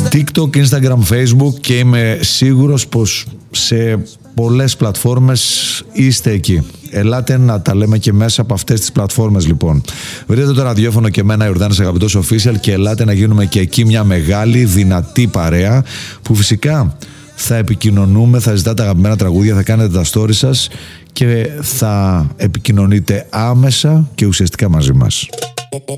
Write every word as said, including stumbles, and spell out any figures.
TikTok, Instagram, Facebook και είμαι σίγουρος πως σε πολλές πλατφόρμες είστε εκεί. Ελάτε να τα λέμε και μέσα από αυτές τις πλατφόρμες λοιπόν. Βρείτε το ραδιόφωνο και εμένα Ιορδάνης Αγαπητός Official και ελάτε να γίνουμε και εκεί μια μεγάλη δυνατή παρέα που φυσικά θα επικοινωνούμε, θα ζητάτε αγαπημένα τραγούδια, θα κάνετε τα stories σας και θα επικοινωνείτε άμεσα και ουσιαστικά μαζί μας.